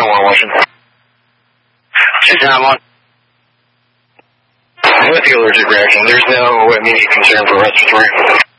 10-1 Washington. 291. With the allergic reaction, there's no immediate concern for respiratory.